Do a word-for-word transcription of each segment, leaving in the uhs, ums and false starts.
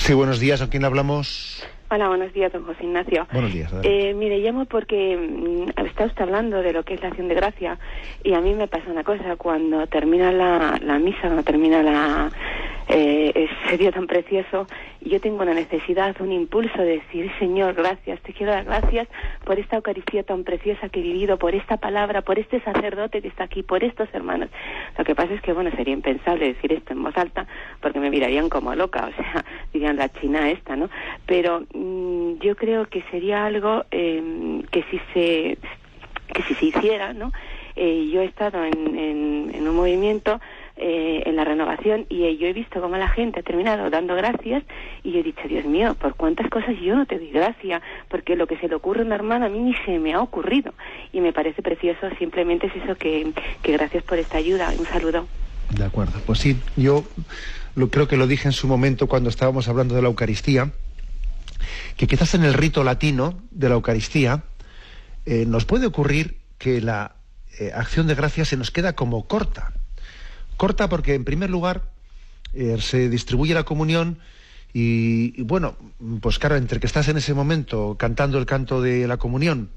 Sí, buenos días. ¿A quién hablamos? Hola, buenos días, don José Ignacio. Buenos días. Eh, mire, llamo porque mmm, está usted hablando de lo que es la acción de gracia, y a mí me pasa una cosa: cuando termina la, la misa, cuando termina la eh, ese día tan precioso, yo tengo una necesidad, un impulso de decir: Señor, gracias, te quiero dar gracias por esta Eucaristía tan preciosa que he vivido, por esta palabra, por este sacerdote que está aquí, por estos hermanos. Lo que pasa es que, bueno, sería impensable decir esto en voz alta, porque me mirarían como loca, o sea, dirían la china esta, ¿no? Pero mmm, yo creo que sería algo eh, que si se que si se hiciera, ¿no? Eh, yo he estado en, en, en un movimiento eh, en la renovación, y eh, yo he visto cómo la gente ha terminado dando gracias, y yo he dicho: Dios mío, por cuántas cosas yo no te doy gracia, porque lo que se le ocurre a una hermana a mí ni se me ha ocurrido, y me parece precioso. Simplemente es eso, que, que gracias por esta ayuda. Un saludo. De acuerdo, pues sí, yo lo, creo que lo dije en su momento cuando estábamos hablando de la Eucaristía, que quizás en el rito latino de la Eucaristía eh, nos puede ocurrir que la eh, acción de gracias se nos queda como corta. Corta porque, en primer lugar, eh, se distribuye la comunión y, y, bueno, pues claro, entre que estás en ese momento cantando el canto de la comunión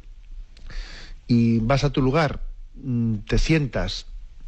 y vas a tu lugar, mmm, te sientas,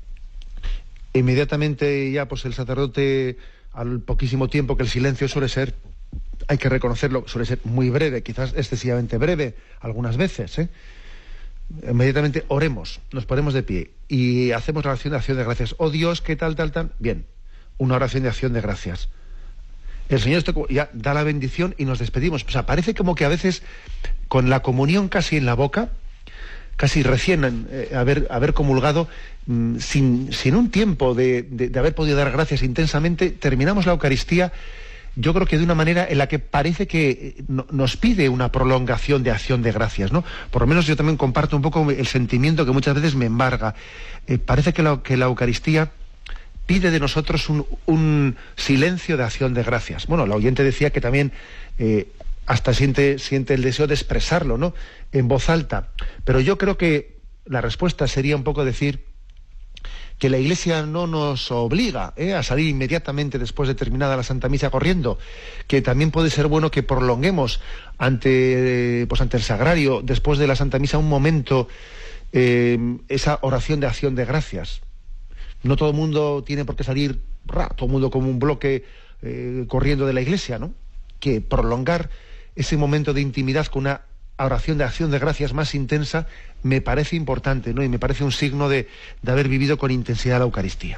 inmediatamente ya pues el sacerdote, al poquísimo tiempo, que el silencio suele ser, hay que reconocerlo, suele ser muy breve, quizás excesivamente breve algunas veces, ¿eh? Inmediatamente oremos, nos ponemos de pie y hacemos la oración de acción de gracias. Oh Dios, ¿qué tal, tal, tal? Bien, una oración de acción de gracias. El Señor ya da la bendición y nos despedimos. O sea, parece como que a veces, con la comunión casi en la boca, casi recién eh, haber, haber comulgado, mmm, sin, sin un tiempo de, de, de haber podido dar gracias intensamente, terminamos la Eucaristía, yo creo que de una manera en la que parece que no, nos pide una prolongación de acción de gracias, ¿no? Por lo menos yo también comparto un poco el sentimiento que muchas veces me embarga. Eh, parece que la, que la Eucaristía pide de nosotros un, un silencio de acción de gracias. Bueno, la oyente decía que también eh, hasta siente, siente el deseo de expresarlo, ¿no?, en voz alta. Pero yo creo que la respuesta sería un poco decir que la Iglesia no nos obliga ¿eh? a salir inmediatamente después de terminada la Santa Misa corriendo, que también puede ser bueno que prolonguemos ante, pues ante el sagrario, después de la Santa Misa, un momento, eh, esa oración de acción de gracias. No todo el mundo tiene por qué salir, ¡ra!, todo el mundo como un bloque eh, corriendo de la Iglesia, ¿no? Que prolongar ese momento de intimidad con una oración de acción de gracias más intensa me parece importante, ¿no? Y me parece un signo de, de haber vivido con intensidad la Eucaristía.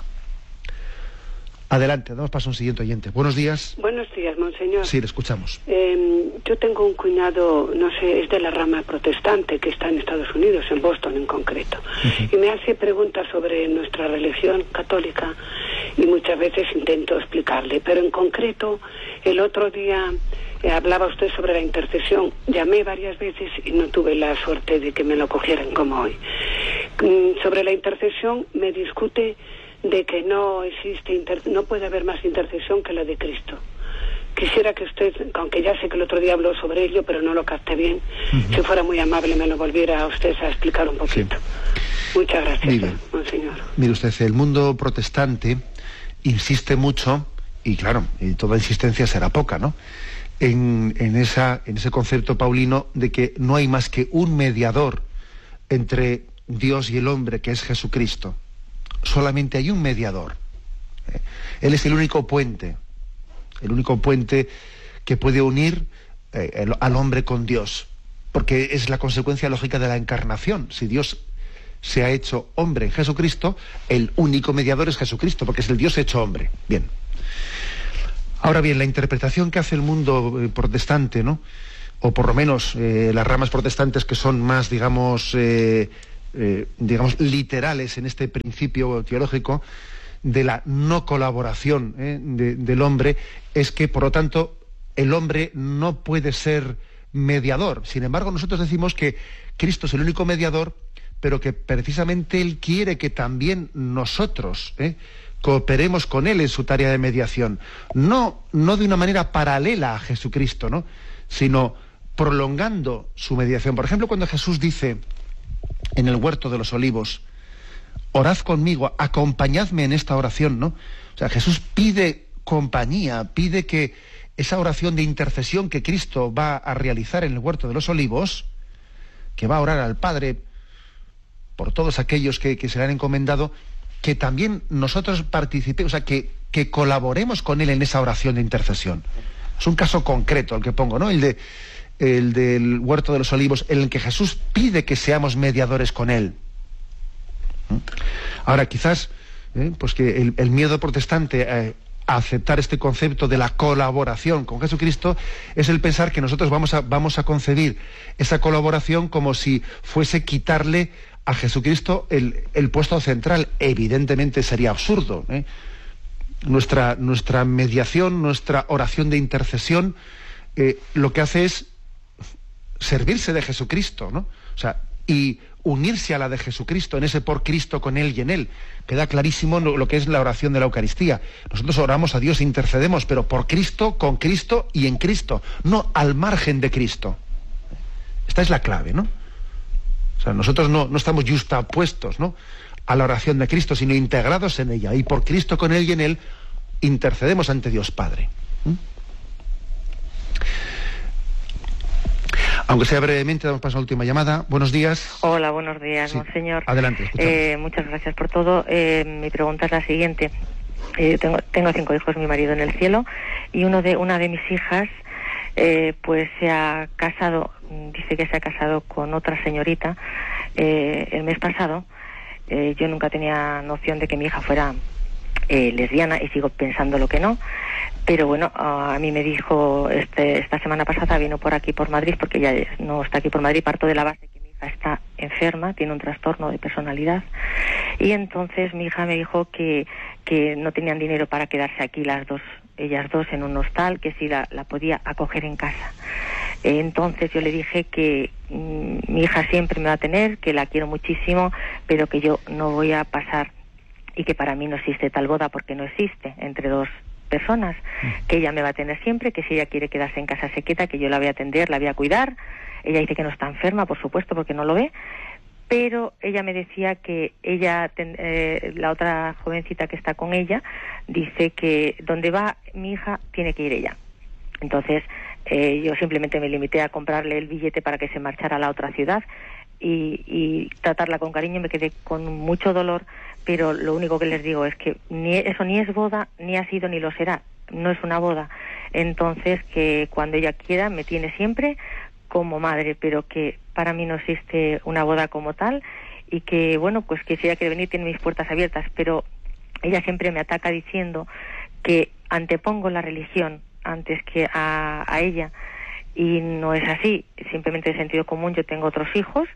Adelante, damos paso a un siguiente oyente. Buenos días. Buenos días, monseñor. Sí, le escuchamos. Eh, yo tengo un cuñado, no sé, es de la rama protestante, que está en Estados Unidos, en Boston en concreto, uh-huh. y me hace preguntas sobre nuestra religión católica, y muchas veces intento explicarle, pero en concreto, el otro día eh, hablaba usted sobre la intercesión. Llamé varias veces y no tuve la suerte de que me lo cogieran como hoy. Mm, sobre la intercesión me discute de que no existe, inter- no puede haber más intercesión que la de Cristo. Quisiera que usted, aunque ya sé que el otro día habló sobre ello, pero no lo capté bien, uh-huh. si fuera muy amable me lo volviera a usted a explicar un poquito. Sí. Muchas gracias, mire, monseñor. Mire usted, el mundo protestante insiste mucho, y claro, y toda insistencia será poca, ¿no?, en, en, esa, en ese concepto paulino de que no hay más que un mediador entre Dios y el hombre, que es Jesucristo. Solamente hay un mediador. ¿eh? Él es el único puente, el único puente que puede unir eh, el, al hombre con Dios, porque es la consecuencia lógica de la encarnación. Si Dios se ha hecho hombre en Jesucristo, el único mediador es Jesucristo, porque es el Dios hecho hombre. Bien. Ahora bien, la interpretación que hace el mundo eh, protestante, ¿no?, o por lo menos eh, las ramas protestantes que son más, digamos, eh, eh, digamos, literales en este principio teológico de la no colaboración eh, de, del hombre, es que, por lo tanto, el hombre no puede ser mediador. Sin embargo, nosotros decimos que Cristo es el único mediador, pero que precisamente Él quiere que también nosotros eh, cooperemos con Él en su tarea de mediación. No, no de una manera paralela a Jesucristo, ¿no?, sino prolongando su mediación. Por ejemplo, cuando Jesús dice en el huerto de los olivos: orad conmigo, acompañadme en esta oración, ¿no? O sea, Jesús pide compañía, pide que esa oración de intercesión que Cristo va a realizar en el Huerto de los Olivos, que va a orar al Padre por todos aquellos que, que se le han encomendado, que también nosotros participemos, o sea, que, que colaboremos con Él en esa oración de intercesión. Es un caso concreto el que pongo, ¿no? El de el del Huerto de los Olivos, en el que Jesús pide que seamos mediadores con Él. ¿Mm? Ahora, quizás, ¿eh? pues que el, el miedo protestante eh, a aceptar este concepto de la colaboración con Jesucristo es el pensar que nosotros vamos a, vamos a concebir esa colaboración como si fuese quitarle a Jesucristo el, el puesto central. Evidentemente sería absurdo, ¿eh? Nuestra, nuestra mediación, nuestra oración de intercesión, eh, lo que hace es servirse de Jesucristo, ¿no? O sea, y unirse a la de Jesucristo, en ese por Cristo, con Él y en Él. Queda clarísimo lo que es la oración de la Eucaristía. Nosotros oramos a Dios, intercedemos, pero por Cristo, con Cristo y en Cristo, no al margen de Cristo. Esta es la clave, ¿no? O sea, nosotros no, no estamos justapuestos, ¿no?, a la oración de Cristo, sino integrados en ella. Y por Cristo, con Él y en Él, intercedemos ante Dios Padre. ¿Mm? Aunque sea brevemente, damos paso a la última llamada. Buenos días. Hola, buenos días, sí. monseñor. Adelante. Eh, muchas gracias por todo. Eh, mi pregunta es la siguiente. Eh, tengo, tengo cinco hijos, mi marido en el cielo, y uno de una de mis hijas eh, pues se ha casado, dice que se ha casado con otra señorita eh, el mes pasado. Eh, yo nunca tenía noción de que mi hija fuera eh, lesbiana y sigo pensando lo que no. Pero bueno, uh, a mí me dijo este, esta semana pasada, vino por aquí por Madrid, porque ella no está aquí por Madrid, parto de la base que mi hija está enferma, tiene un trastorno de personalidad, y entonces mi hija me dijo que, que no tenían dinero para quedarse aquí las dos, ellas dos en un hostal, que sí la, la podía acoger en casa. Entonces yo le dije que mmm, mi hija siempre me va a tener, que la quiero muchísimo, pero que yo no voy a pasar, y que para mí no existe tal boda porque no existe entre dos personas, que ella me va a tener siempre, que si ella quiere quedarse en casa se queda, que yo la voy a atender, la voy a cuidar. Ella dice que no está enferma, por supuesto, porque no lo ve, pero ella me decía que ella, eh, la otra jovencita que está con ella, dice que donde va mi hija tiene que ir ella. Entonces eh, yo simplemente me limité a comprarle el billete para que se marchara a la otra ciudad y, y tratarla con cariño. Me quedé con mucho dolor, pero lo único que les digo es que ni eso ni es boda, ni ha sido ni lo será, no es una boda. Entonces que cuando ella quiera me tiene siempre como madre, pero que para mí no existe una boda como tal, y que bueno, pues que si ella quiere venir tiene mis puertas abiertas, pero ella siempre me ataca diciendo que antepongo la religión antes que a, a ella, y no es así. Simplemente de sentido común, yo tengo otros hijos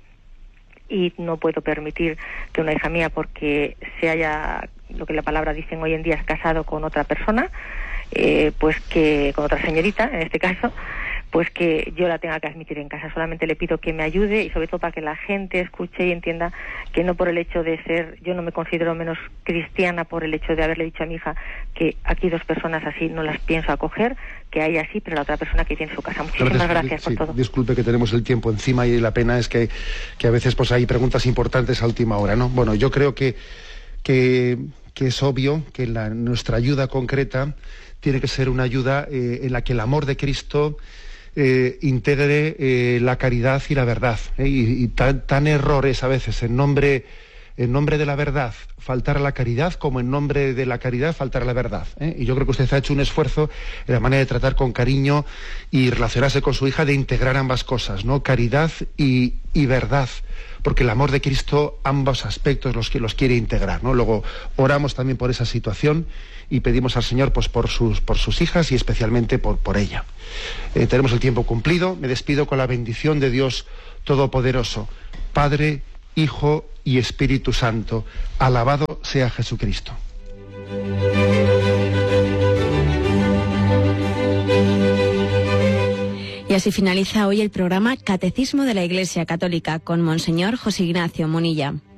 y no puedo permitir que una hija mía, porque se haya, lo que la palabra dicen hoy en día, es casado con otra persona, eh, pues que con otra señorita en este caso, pues que yo la tenga que admitir en casa. Solamente le pido que me ayude, y sobre todo para que la gente escuche y entienda que no por el hecho de ser, yo no me considero menos cristiana por el hecho de haberle dicho a mi hija que aquí dos personas así no las pienso acoger, que hay así, pero la otra persona que tiene su casa. Muchísimas gracias, gracias por sí, todo. Disculpe que tenemos el tiempo encima, y la pena es que, que a veces pues hay preguntas importantes a última hora, ¿no? Bueno, yo creo que, que, que es obvio que la, nuestra ayuda concreta tiene que ser una ayuda eh, en la que el amor de Cristo Eh, integre eh, la caridad y la verdad, ¿eh? y, y tan, tan errores a veces en nombre, en nombre de la verdad faltar a la caridad, como en nombre de la caridad faltar a la verdad, ¿eh? Y yo creo que usted ha hecho un esfuerzo en la manera de tratar con cariño y relacionarse con su hija, de integrar ambas cosas, ¿no? Caridad y, y verdad, porque el amor de Cristo ambos aspectos los que los quiere integrar, ¿no? Luego oramos también por esa situación y pedimos al Señor pues por sus por sus hijas, y especialmente por por ella. Eh, tenemos el tiempo cumplido. Me despido con la bendición de Dios Todopoderoso, Padre, Hijo y Espíritu Santo. Alabado sea Jesucristo. Y así finaliza hoy el programa Catecismo de la Iglesia Católica con Monseñor José Ignacio Munilla.